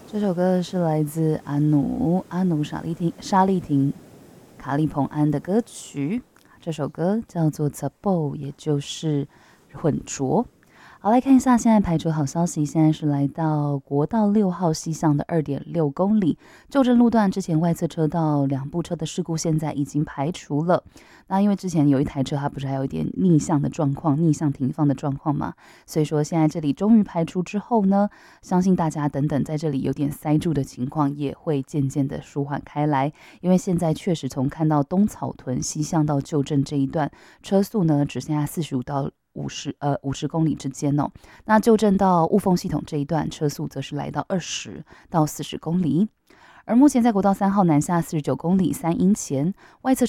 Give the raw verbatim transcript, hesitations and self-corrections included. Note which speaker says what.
Speaker 1: 这首歌是来自阿努阿努沙利婷沙利婷卡利蓬安的歌曲，这首歌叫做 Zabo， 也就是混浊。好，来看一下现在排除好消息，现在是来到国道六号西向的二点六公里，旧镇路段之前外侧车道两部车的事故现在已经排除了。那因为之前有一台车它不是还有一点逆向的状况，逆向停放的状况嘛，所以说现在这里终于排除之后呢，相信大家等等在这里有点塞住的情况也会渐渐的舒缓开来，因为现在确实从看到东草屯西向到旧镇这一段车速呢只剩下四十五到五十呃五十公里之间哦，那旧镇到雾峰系统这一段车速则是来到二十到四十公里，而目前在国道三号南下四十九公里三英前外侧